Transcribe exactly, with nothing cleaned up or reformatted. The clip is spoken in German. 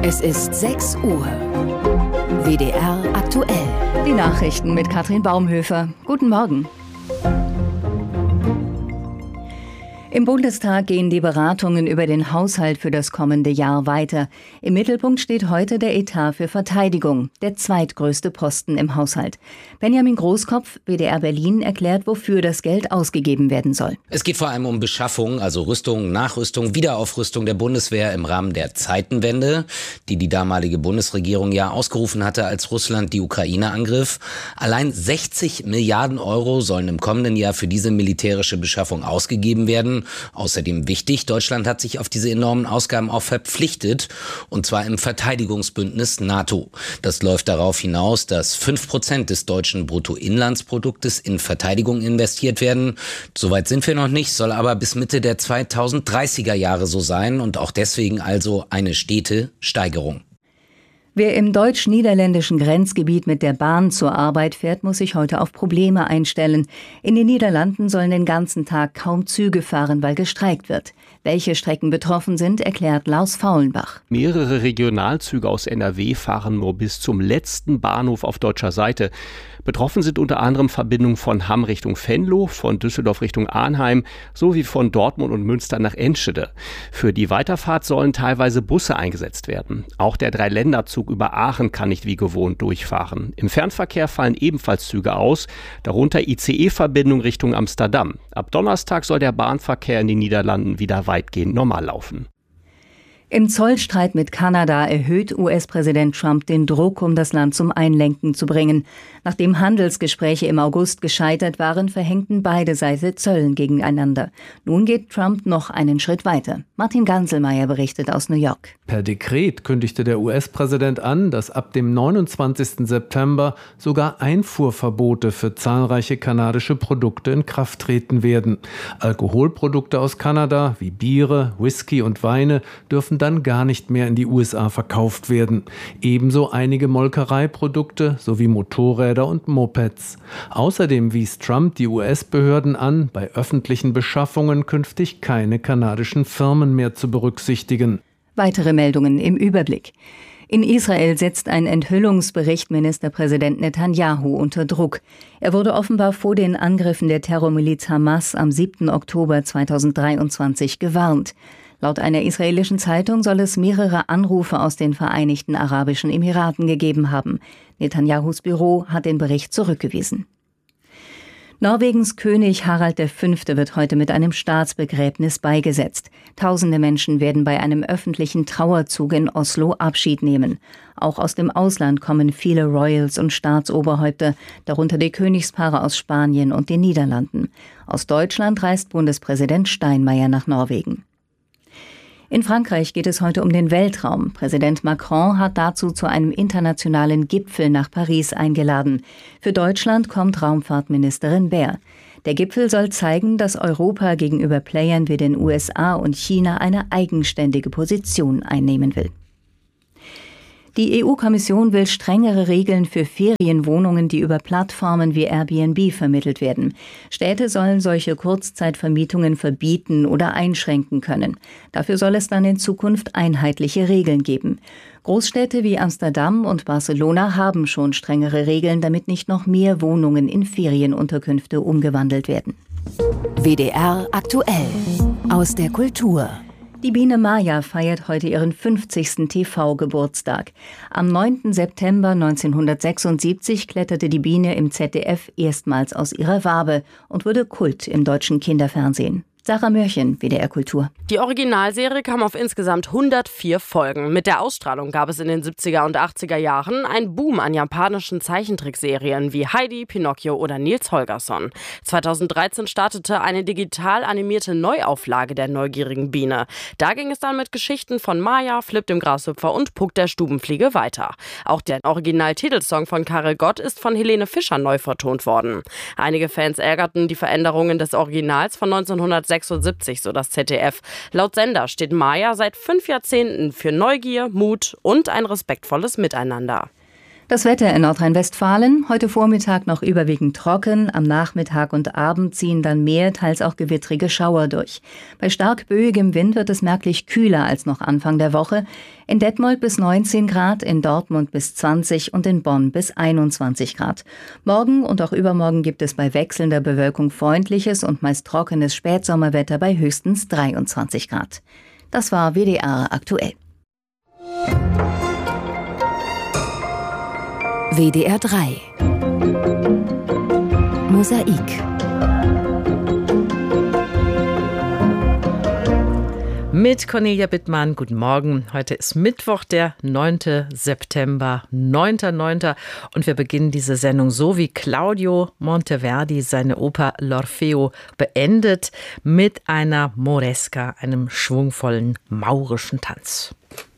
Es ist sechs Uhr. W D R aktuell. Die Nachrichten mit Katrin Baumhöfer. Guten Morgen. Im Bundestag gehen die Beratungen über den Haushalt für das kommende Jahr weiter. Im Mittelpunkt steht heute der Etat für Verteidigung, der zweitgrößte Posten im Haushalt. Benjamin Großkopf, W D R Berlin, erklärt, wofür das Geld ausgegeben werden soll. Es geht vor allem um Beschaffung, also Rüstung, Nachrüstung, Wiederaufrüstung der Bundeswehr im Rahmen der Zeitenwende, die die damalige Bundesregierung ja ausgerufen hatte, als Russland die Ukraine angriff. Allein sechzig Milliarden Euro sollen im kommenden Jahr für diese militärische Beschaffung ausgegeben werden. Außerdem wichtig, Deutschland hat sich auf diese enormen Ausgaben auch verpflichtet, und zwar im Verteidigungsbündnis NATO. Das läuft darauf hinaus, dass fünf Prozent des deutschen Bruttoinlandsproduktes in Verteidigung investiert werden. Soweit sind wir noch nicht, soll aber bis Mitte der zweitausenddreißiger Jahre so sein und auch deswegen also eine stete Steigerung. Wer im deutsch-niederländischen Grenzgebiet mit der Bahn zur Arbeit fährt, muss sich heute auf Probleme einstellen. In den Niederlanden sollen den ganzen Tag kaum Züge fahren, weil gestreikt wird. Welche Strecken betroffen sind, erklärt Lars Faulenbach. Mehrere Regionalzüge aus N R W fahren nur bis zum letzten Bahnhof auf deutscher Seite. Betroffen sind unter anderem Verbindungen von Hamm Richtung Venlo, von Düsseldorf Richtung Arnheim sowie von Dortmund und Münster nach Enschede. Für die Weiterfahrt sollen teilweise Busse eingesetzt werden. Auch der Dreiländerzug über Aachen kann nicht wie gewohnt durchfahren. Im Fernverkehr fallen ebenfalls Züge aus, darunter I C E-Verbindung Richtung Amsterdam. Ab Donnerstag soll der Bahnverkehr in den Niederlanden wieder weitgehend normal laufen. Im Zollstreit mit Kanada erhöht U S-Präsident Trump den Druck, um das Land zum Einlenken zu bringen. Nachdem Handelsgespräche im August gescheitert waren, verhängten beide Seiten Zöllen gegeneinander. Nun geht Trump noch einen Schritt weiter. Martin Ganselmeier berichtet aus New York. Per Dekret kündigte der U S-Präsident an, dass ab dem neunundzwanzigsten September sogar Einfuhrverbote für zahlreiche kanadische Produkte in Kraft treten werden. Alkoholprodukte aus Kanada wie Biere, Whisky und Weine dürfen dann gar nicht mehr in die U S A verkauft werden. Ebenso einige Molkereiprodukte sowie Motorräder und Mopeds. Außerdem wies Trump die U S-Behörden an, bei öffentlichen Beschaffungen künftig keine kanadischen Firmen mehr zu berücksichtigen. Weitere Meldungen im Überblick. In Israel setzt ein Enthüllungsbericht Ministerpräsident Netanyahu unter Druck. Er wurde offenbar vor den Angriffen der Terrormiliz Hamas am siebten Oktober zweitausenddreiundzwanzig gewarnt. Laut einer israelischen Zeitung soll es mehrere Anrufe aus den Vereinigten Arabischen Emiraten gegeben haben. Netanyahus Büro hat den Bericht zurückgewiesen. Norwegens König Harald der Fünfte wird heute mit einem Staatsbegräbnis beigesetzt. Tausende Menschen werden bei einem öffentlichen Trauerzug in Oslo Abschied nehmen. Auch aus dem Ausland kommen viele Royals und Staatsoberhäupter, darunter die Königspaare aus Spanien und den Niederlanden. Aus Deutschland reist Bundespräsident Steinmeier nach Norwegen. In Frankreich geht es heute um den Weltraum. Präsident Macron hat dazu zu einem internationalen Gipfel nach Paris eingeladen. Für Deutschland kommt Raumfahrtministerin Baer. Der Gipfel soll zeigen, dass Europa gegenüber Playern wie den U S A und China eine eigenständige Position einnehmen will. Die E U-Kommission will strengere Regeln für Ferienwohnungen, die über Plattformen wie Airbnb vermittelt werden. Städte sollen solche Kurzzeitvermietungen verbieten oder einschränken können. Dafür soll es dann in Zukunft einheitliche Regeln geben. Großstädte wie Amsterdam und Barcelona haben schon strengere Regeln, damit nicht noch mehr Wohnungen in Ferienunterkünfte umgewandelt werden. W D R aktuell. Aus der Kultur. Die Biene Maya feiert heute ihren fünfzigsten T V-Geburtstag. Am neunten September neunzehnhundertsechsundsiebzig kletterte die Biene im Z D F erstmals aus ihrer Wabe und wurde Kult im deutschen Kinderfernsehen. Sarah Mörchen, W D R Kultur. Die Originalserie kam auf insgesamt hundertvier Folgen. Mit der Ausstrahlung gab es in den siebziger und achtziger Jahren einen Boom an japanischen Zeichentrickserien wie Heidi, Pinocchio oder Nils Holgersson. zweitausenddreizehn startete eine digital animierte Neuauflage der neugierigen Biene. Da ging es dann mit Geschichten von Maya, Flip dem Grashüpfer und Puck der Stubenfliege weiter. Auch der Original-Titelsong von Karel Gott ist von Helene Fischer neu vertont worden. Einige Fans ärgerten die Veränderungen des Originals von neunzehnhundertsechsundsiebzig, so das Z D F. Laut Sender steht Maya seit fünf Jahrzehnten für Neugier, Mut und ein respektvolles Miteinander. Das Wetter in Nordrhein-Westfalen, heute Vormittag noch überwiegend trocken, am Nachmittag und Abend ziehen dann mehr, teils auch gewittrige Schauer durch. Bei stark böigem Wind wird es merklich kühler als noch Anfang der Woche. In Detmold bis neunzehn Grad, in Dortmund bis zwanzig und in Bonn bis einundzwanzig Grad. Morgen und auch übermorgen gibt es bei wechselnder Bewölkung freundliches und meist trockenes Spätsommerwetter bei höchstens dreiundzwanzig Grad. Das war W D R aktuell. W D R drei Mosaik. Mit Cornelia Bittmann, guten Morgen. Heute ist Mittwoch, der neunte September, neunter neunter Und wir beginnen diese Sendung so, wie Claudio Monteverdi seine Oper L'Orfeo beendet, mit einer Moresca, einem schwungvollen maurischen Tanz.